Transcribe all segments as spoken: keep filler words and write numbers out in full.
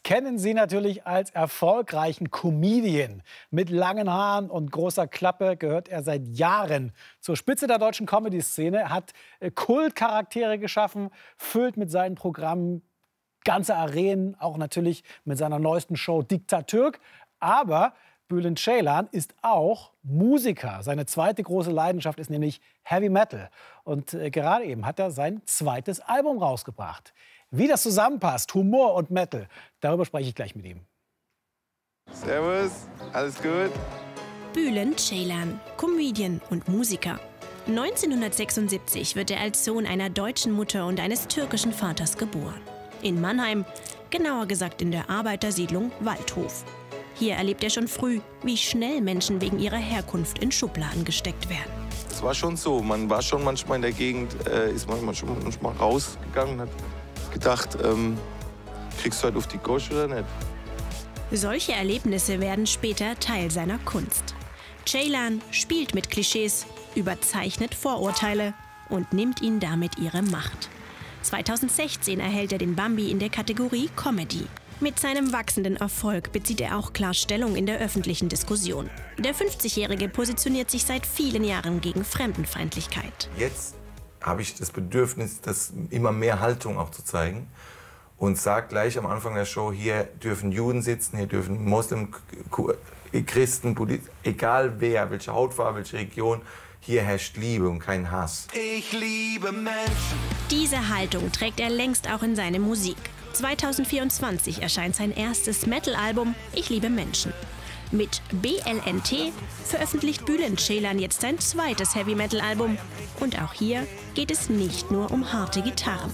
kennen Sie natürlich als erfolgreichen Comedian. Mit langen Haaren und großer Klappe gehört er seit Jahren zur Spitze der deutschen Comedy-Szene, hat äh, Kultcharaktere geschaffen, füllt mit seinen Programmen ganze Arenen, auch natürlich mit seiner neuesten Show Diktatürk. Aber Bülent Ceylan ist auch Musiker. Seine zweite große Leidenschaft ist nämlich Heavy Metal. Und äh, gerade eben hat er sein zweites Album rausgebracht. Wie das zusammenpasst, Humor und Metal, darüber spreche ich gleich mit ihm. Servus, alles gut? Bülent Ceylan, Comedian und Musiker. neunzehnhundertsechsundsiebzig wird er als Sohn einer deutschen Mutter und eines türkischen Vaters geboren. In Mannheim, genauer gesagt in der Arbeitersiedlung Waldhof. Hier erlebt er schon früh, wie schnell Menschen wegen ihrer Herkunft in Schubladen gesteckt werden. Es war schon so, man war schon manchmal in der Gegend, äh, ist man schon manchmal rausgegangen und hat gedacht, ähm, kriegst du halt auf die Gosch oder nicht? Solche Erlebnisse werden später Teil seiner Kunst. Ceylan spielt mit Klischees, überzeichnet Vorurteile und nimmt ihnen damit ihre Macht. zweitausendsechzehn erhält er den Bambi in der Kategorie Comedy. Mit seinem wachsenden Erfolg bezieht er auch klar Stellung in der öffentlichen Diskussion. Der fünfzigjährige positioniert sich seit vielen Jahren gegen Fremdenfeindlichkeit. Jetzt habe ich das Bedürfnis, das immer mehr Haltung auch zu zeigen. Und sage gleich am Anfang der Show, hier dürfen Juden sitzen, hier dürfen Moslem, Christen, Buddhisten, egal wer, welche Hautfarbe, welche Region, hier herrscht Liebe und kein Hass. Ich liebe Menschen. Diese Haltung trägt er längst auch in seine Musik. zweitausendvierundzwanzig erscheint sein erstes Metal-Album Ich liebe Menschen. Mit B L N T veröffentlicht Bülent Ceylan jetzt sein zweites Heavy-Metal-Album. Und auch hier geht es nicht nur um harte Gitarren.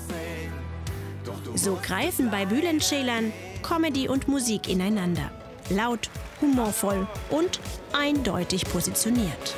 So greifen bei Bülent Ceylan Comedy und Musik ineinander. Laut, humorvoll und eindeutig positioniert.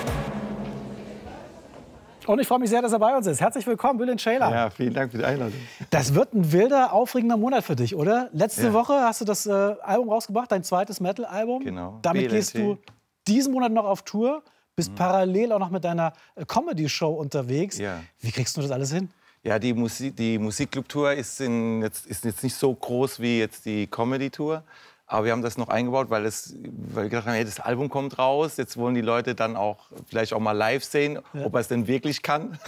Und ich freue mich sehr, dass er bei uns ist. Herzlich willkommen, Bülent Ceylan. Ja, vielen Dank für die Einladung. Das wird ein wilder, aufregender Monat für dich, oder? Letzte Ja. Woche hast du das äh, Album rausgebracht, dein zweites Metal-Album. Genau. Damit B L N T. gehst du diesen Monat noch auf Tour, bist mhm. parallel auch noch mit deiner äh, Comedy-Show unterwegs. Ja. Wie kriegst du das alles hin? Ja, die, Musik, die Musikclub-Tour ist, in, jetzt, ist jetzt nicht so groß wie jetzt die Comedy-Tour. Aber wir haben das noch eingebaut, weil, es, weil wir gedacht haben, hey, das Album kommt raus. Jetzt wollen die Leute dann auch vielleicht auch mal live sehen, ja. ob er es denn wirklich kann.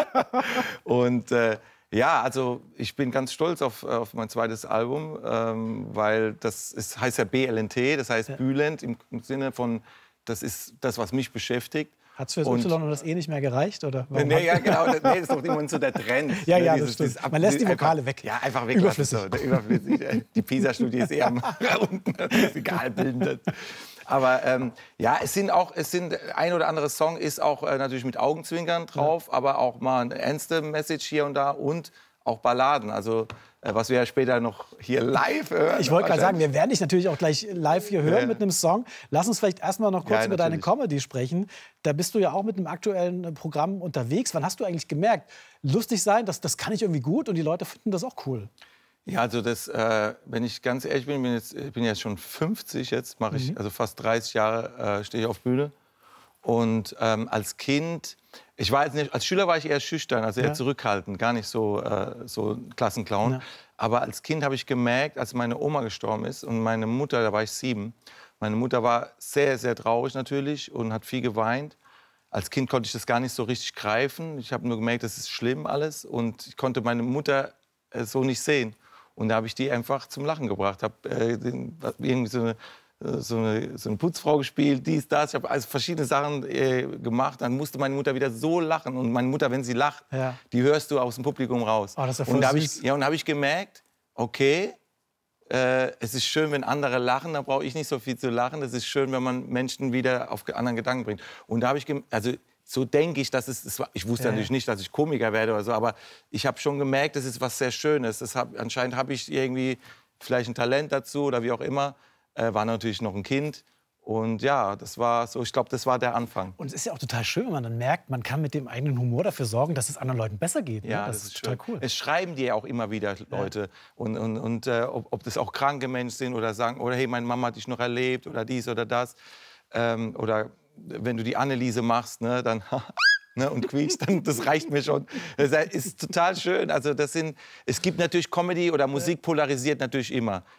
Und äh, ja, also ich bin ganz stolz auf, auf mein zweites Album, ähm, weil das ist, heißt ja B L N T, das heißt ja. Bülent im, im Sinne von, das ist das, was mich beschäftigt. Hat es für das und, Y und das E nicht mehr gereicht? Oder nee, ja, genau. Nee, das ist doch immer so der Trend. ja, ja, dieses, das stimmt. Man lässt die Vokale einfach, weg. Ja, einfach weg. Überflüssig. So, überflüssig. Die Pisa-Studie ist eher unten. Das ist egal, bildend. Aber ähm, ja, es sind auch, es sind, ein oder andere Song ist auch äh, natürlich mit Augenzwinkern drauf, ja. aber auch mal eine ernste Message hier und da und auch Balladen. Also äh, was wir ja später noch hier live hören. Ich wollte gerade sagen, wir werden dich natürlich auch gleich live hier hören ja. mit einem Song. Lass uns vielleicht erst mal noch kurz ja, über deine Comedy sprechen. Da bist du ja auch mit einem aktuellen Programm unterwegs. Wann hast du eigentlich gemerkt, lustig sein, das, das kann ich irgendwie gut und die Leute finden das auch cool? Ja, also das, äh, wenn ich ganz ehrlich bin, bin jetzt, ich bin jetzt schon fünfzig, jetzt mache ich, mhm. also fast dreißig Jahre äh, stehe ich auf Bühne. Und ähm, als Kind, ich war jetzt nicht, als Schüler war ich eher schüchtern, also eher ja. zurückhaltend, gar nicht so, äh, so Klassenclown. Ja. Aber als Kind habe ich gemerkt, als meine Oma gestorben ist und meine Mutter, da war ich sieben, meine Mutter war sehr, sehr traurig natürlich und hat viel geweint. Als Kind konnte ich das gar nicht so richtig greifen. Ich habe nur gemerkt, das ist schlimm alles und ich konnte meine Mutter äh, so nicht sehen. Und da habe ich die einfach zum Lachen gebracht. Habe äh, irgendwie so eine, so, eine, so eine Putzfrau gespielt, dies, das. Ich habe also verschiedene Sachen äh, gemacht. Dann musste meine Mutter wieder so lachen. Und meine Mutter, wenn sie lacht, ja. die hörst du aus dem Publikum raus. Oh, das ist ja voll und da habe süß. ich, ja, und hab ich gemerkt, okay, äh, es ist schön, wenn andere lachen. Da brauche ich nicht so viel zu lachen. Es ist schön, wenn man Menschen wieder auf anderen Gedanken bringt. Und da habe ich, also so denke ich, dass es, es war, ich wusste ja. natürlich nicht, dass ich Komiker werde oder so, aber ich habe schon gemerkt, das ist was sehr Schönes. Das hab, anscheinend habe ich irgendwie vielleicht ein Talent dazu oder wie auch immer. Äh, war natürlich noch ein Kind und ja, das war so, ich glaube, das war der Anfang. Und es ist ja auch total schön, wenn man dann merkt, man kann mit dem eigenen Humor dafür sorgen, dass es anderen Leuten besser geht. Ja, ne? das, das ist ist total schön. cool. Es schreiben dir ja auch immer wieder Leute ja. und, und, und äh, ob, ob das auch kranke Menschen sind oder sagen, oder hey, meine Mama hat dich noch erlebt oder dies oder das. Ähm, oder wenn du die Anneliese machst, ne, dann ne, und quiekst, dann das reicht mir schon. Das ist total schön. Also das sind, es gibt natürlich Comedy oder Musik polarisiert natürlich immer.